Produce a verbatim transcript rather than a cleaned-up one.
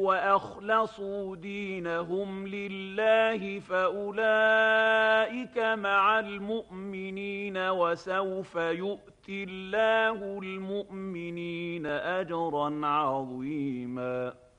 وأخلصوا دينهم لله فأولئك مع المؤمنين وسوف يؤتي الله المؤمنين أجرا عظيما